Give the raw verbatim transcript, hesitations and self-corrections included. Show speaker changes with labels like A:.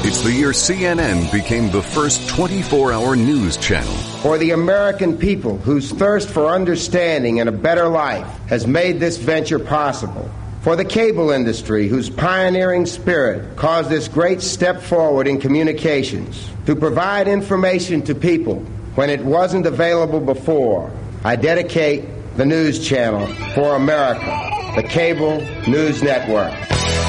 A: It's the year C N N became the first twenty-four hour news channel.
B: For the American people whose thirst for understanding and a better life has made this venture possible. For the cable industry whose pioneering spirit caused this great step forward in communications to provide information to people when it wasn't available before, I dedicate the news channel for America, the Cable News Network.